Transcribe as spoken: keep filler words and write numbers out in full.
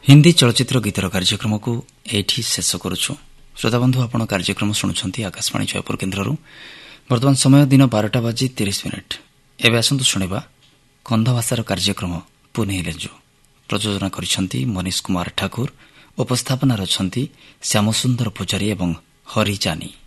ହିନ୍ଦୀ ଚଳଚ୍ଚିତ୍ର ଗୀତର କାର୍ଯ୍ୟକ୍ରମକୁ ଏଇଠି ଶେଷ କରୁଛୁ। ଶ୍ରୋତାବନ୍ଧୁ, ଆପଣ କାର୍ଯ୍ୟକ୍ରମ ଶୁଣୁଛନ୍ତି ଆକାଶବାଣୀ ଜୟପୁର କେନ୍ଦ୍ରରୁ। ବର୍ତ୍ତମାନ ସମୟ ଦିନ ବାରଟା ବାଜି ତିରିଶ ମିନିଟ୍। ଏବେ ଆସନ୍ତୁ ଶୁଣିବା କନ୍ଧ ଭାଷାର କାର୍ଯ୍ୟକ୍ରମ ପୁନି ଲେଞ୍ଜୁ। ପ୍ରଯୋଜନା କରିଛନ୍ତି ମନୀଷ କୁମାର ଠାକୁର। ଉପସ୍ଥାପନାରେ ଅଛନ୍ତି ଶ୍ୟାମସୁନ୍ଦର ପୂଜାରୀ ଏବଂ ହରି ଜାନି।